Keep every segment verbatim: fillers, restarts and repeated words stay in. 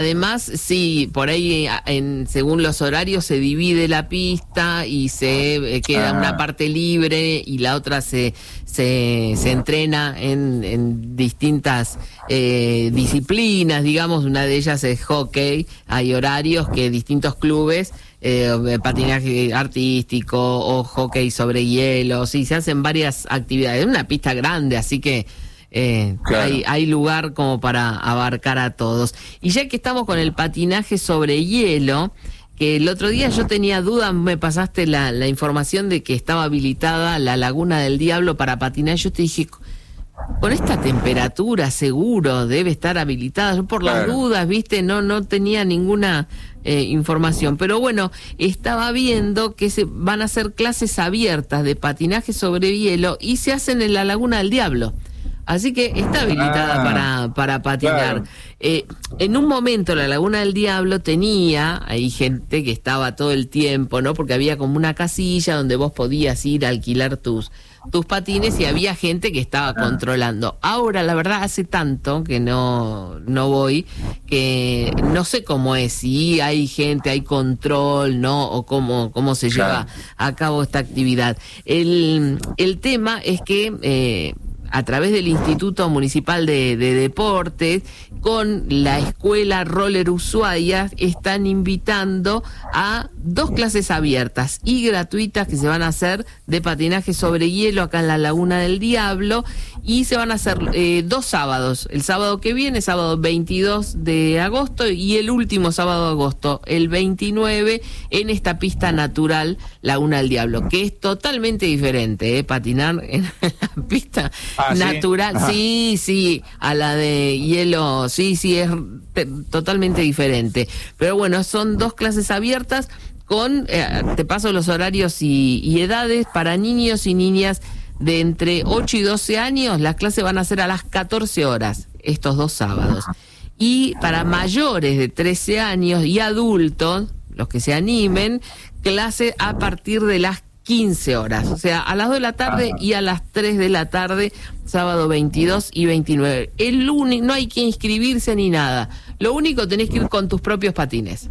Además, sí, por ahí en, según los horarios se divide la pista y se eh, queda ah. una parte libre y la otra se se, se entrena en, en distintas eh, disciplinas, digamos, una de ellas es hockey. Hay horarios que distintos clubes, eh, patinaje artístico o hockey sobre hielo, sí, se hacen varias actividades. Es una pista grande, así que Eh, claro. hay, hay lugar como para abarcar a todos. Y ya que estamos con el patinaje sobre hielo, que el otro día yo tenía dudas, me pasaste la, la información de que estaba habilitada la Laguna del Diablo para patinar. Yo te dije, con esta temperatura seguro debe estar habilitada. Yo por las claro. dudas, viste, no, no tenía ninguna eh, información. Pero bueno, estaba viendo que se van a hacer clases abiertas de patinaje sobre hielo y se hacen en la Laguna del Diablo. Así que está habilitada ah, para, para patinar. Claro. Eh, en un momento la Laguna del Diablo tenía, hay gente que estaba todo el tiempo, ¿no? Porque había como una casilla donde vos podías ir a alquilar tus, tus patines y había gente que estaba ah. controlando. Ahora, la verdad, hace tanto que no, no voy, que no sé cómo es, si hay gente, hay control, ¿no? O cómo, cómo se lleva claro. a cabo esta actividad. El, el tema es que Eh, a través del Instituto Municipal de, de Deportes, con la Escuela Roller Ushuaia, están invitando a dos clases abiertas y gratuitas que se van a hacer de patinaje sobre hielo acá en la Laguna del Diablo, y se van a hacer eh, dos sábados, el sábado que viene, sábado veintidós de agosto, y el último sábado de agosto, el veintinueve, en esta pista natural Laguna del Diablo, que es totalmente diferente, ¿eh? Patinar en la pista Ah, natural, ¿sí? sí, sí, a la de hielo, sí, sí, es te, totalmente diferente. Pero bueno, son dos clases abiertas con, eh, te paso los horarios y, y edades para niños y niñas de entre ocho y doce años. Las clases van a ser a las catorce horas, estos dos sábados. Y para mayores de trece años y adultos, los que se animen, clase a partir de las quince horas, o sea, a las dos de la tarde Ajá. y a las tres de la tarde, sábado veintidós y veintinueve. El único, no hay que inscribirse ni nada. Lo único, tenés que ir con tus propios patines.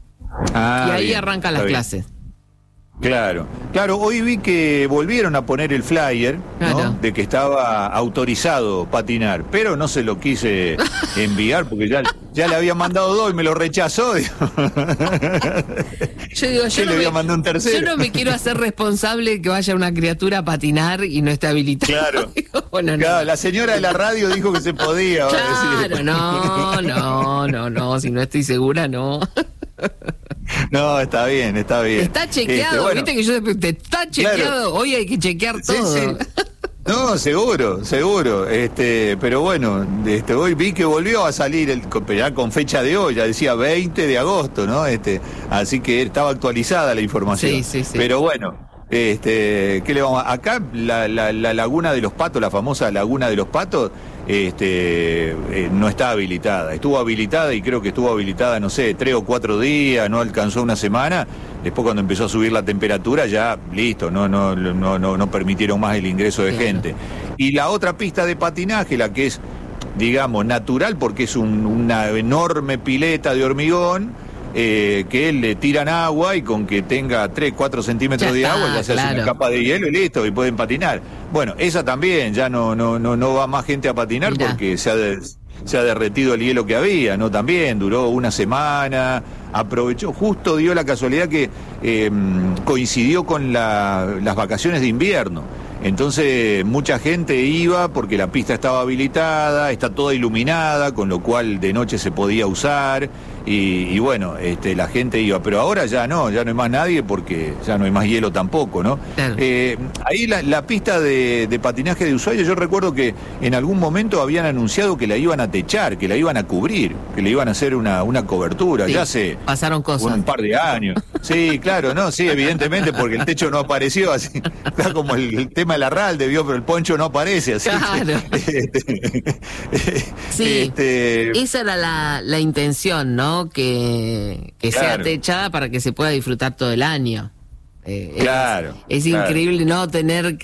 Ah, y ahí bien, arrancan las bien. clases. Claro, claro, hoy vi que volvieron a poner el flyer, claro. ¿no? De que estaba autorizado patinar, pero no se lo quise enviar porque ya, ya le había mandado dos y me lo rechazó. Yo digo, yo, no le había me, mandado un tercero. Yo no me quiero hacer responsable de que vaya una criatura a patinar y no esté habilitada. Claro, bueno, claro no. La señora de la radio dijo que se podía. Claro, no, no, no, no, si no estoy segura, no. No, está bien, está bien. Está chequeado, este, bueno, viste que yo te está chequeado, claro. Hoy hay que chequear todo. Sí, sí. No, seguro, seguro. Este, pero bueno, este, hoy vi que volvió a salir el, ya con fecha de hoy, ya decía veinte de agosto, ¿no? Este, así que estaba actualizada la información. Sí, sí, sí. Pero bueno, este, ¿qué le vamos a... Acá la, la, la Laguna de los Patos, la famosa Laguna de los Patos, este, eh, no está habilitada. Estuvo habilitada y creo que estuvo habilitada, no sé, tres o cuatro días, no alcanzó una semana. Después cuando empezó a subir la temperatura ya, listo, no, no, no, no, no permitieron más el ingreso de gente. Y la otra pista de patinaje, la que es, digamos, natural, porque es un, una enorme pileta de hormigón, Eh, que le tiran agua y con que tenga tres, cuatro centímetros de agua ya se claro. hace una capa de hielo y listo, y pueden patinar. Bueno, esa también ya no no no no va más gente a patinar. Mirá. Porque se ha, de, se ha derretido el hielo que había, ¿no? También duró una semana, aprovechó, justo dio la casualidad que eh, coincidió con la, las vacaciones de invierno. Entonces mucha gente iba porque la pista estaba habilitada, está toda iluminada, con lo cual de noche se podía usar y, y bueno, este, la gente iba, pero ahora ya no, ya no hay más nadie porque ya no hay más hielo tampoco, ¿no? Claro. Eh, ahí la, la pista de, de patinaje de Ushuaia, yo recuerdo que en algún momento habían anunciado que la iban a techar, que la iban a cubrir, que le iban a hacer una, una cobertura, sí, ya hace pasaron cosas. Un par de años. Sí, claro, no, sí, evidentemente porque el techo no apareció, así, está como el, el tema de la Ralde, vio, pero el poncho no aparece, así. Claro. Que, este, sí, este, esa era la, la intención, ¿no? Que, que claro. sea techada para que se pueda disfrutar todo el año. Eh, claro. Es, es claro. increíble no tener que...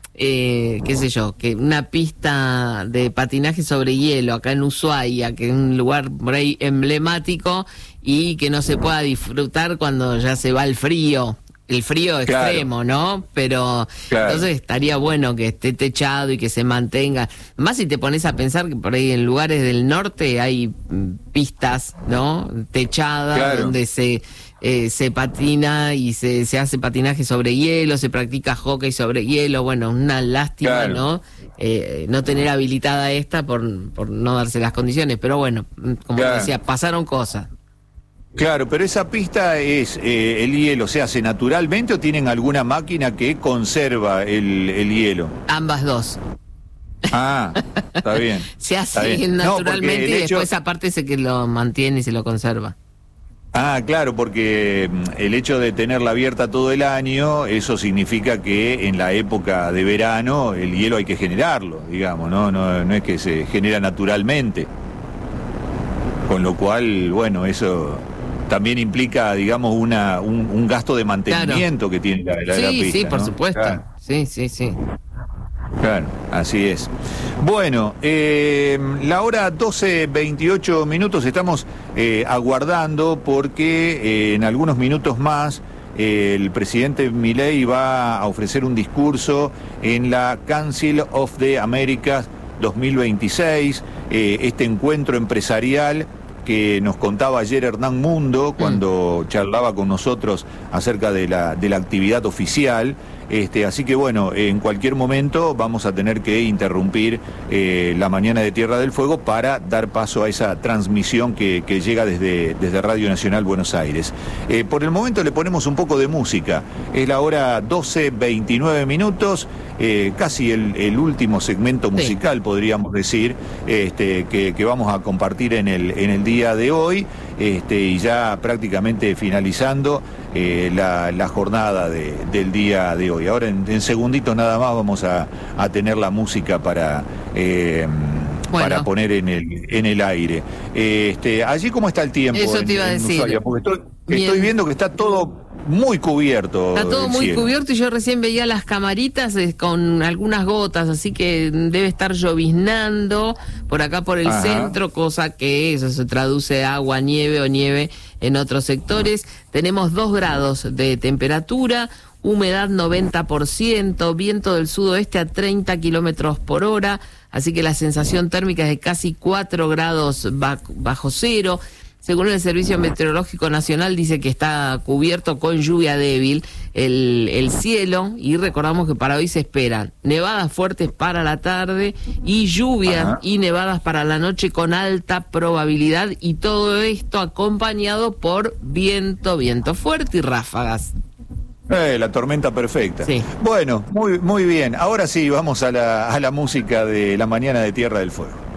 eh, qué sé yo, que una pista de patinaje sobre hielo acá en Ushuaia, que es un lugar por ahí emblemático, y que no se pueda disfrutar cuando ya se va el frío. El frío extremo, claro. ¿no? Pero claro. Entonces estaría bueno que esté techado y que se mantenga. Más si te pones a pensar que por ahí en lugares del norte hay pistas, ¿no? Techadas, claro. donde se eh, se patina y se, se hace patinaje sobre hielo, se practica hockey sobre hielo. Bueno, una lástima, claro. ¿no? Eh, no tener habilitada esta por, por no darse las condiciones. Pero bueno, como claro. decía, pasaron cosas. Claro, pero esa pista es, eh, el hielo se hace naturalmente o tienen alguna máquina que conserva el, el hielo. Ambas dos. Ah, está bien. Se hace bien. naturalmente no, y hecho... después aparte se que lo mantiene y se lo conserva. Ah, claro, porque el hecho de tenerla abierta todo el año, eso significa que en la época de verano el hielo hay que generarlo, digamos, no, no, no es que se genera naturalmente. Con lo cual, bueno, eso también implica, digamos, una un, un gasto de mantenimiento claro. que tiene la, la, sí, la pista. Sí, por ¿no? supuesto. Claro. Sí, sí, sí. Claro, así es. Bueno, eh, la hora doce veintiocho minutos, estamos eh, aguardando porque eh, en algunos minutos más eh, el presidente Milei va a ofrecer un discurso en la Council of the Americas dos mil veintiséis, eh, este encuentro empresarial que nos contaba ayer Hernán Mundo cuando mm. charlaba con nosotros acerca de la, de la actividad oficial. Este, así que bueno, en cualquier momento vamos a tener que interrumpir eh, la mañana de Tierra del Fuego para dar paso a esa transmisión que, que llega desde, desde Radio Nacional Buenos Aires. Eh, por el momento le ponemos un poco de música. Es la hora doce veintinueve minutos, eh, casi el, el último segmento musical, sí. podríamos decir, este, que, que vamos a compartir en el, en el día de hoy, este, y ya prácticamente finalizando eh, la, la jornada de, del día de hoy. Y ahora en, en segunditos nada más vamos a, a tener la música para eh, bueno. para poner en el en el aire. Eh, este, allí cómo está el tiempo. Eso en, te iba a decir. Ushuaia? Porque estoy, estoy viendo que está todo muy cubierto. Está todo muy cielo. cubierto y yo recién veía las camaritas eh, con algunas gotas, así que debe estar lloviznando por acá por el Ajá. centro, cosa que eso se traduce a agua, nieve o nieve en otros sectores. Tenemos dos grados de temperatura, humedad noventa por ciento, viento del sudoeste a treinta kilómetros por hora, así que la sensación térmica es de casi cuatro grados bajo cero. Según el Servicio Meteorológico Nacional, dice que está cubierto con lluvia débil el, el cielo, y recordamos que para hoy se esperan nevadas fuertes para la tarde y lluvias Ajá. y nevadas para la noche con alta probabilidad, y todo esto acompañado por viento, viento fuerte y ráfagas. Eh, la tormenta perfecta. Sí. Bueno, muy, muy bien. Ahora sí, vamos a la, a la música de la mañana de Tierra del Fuego.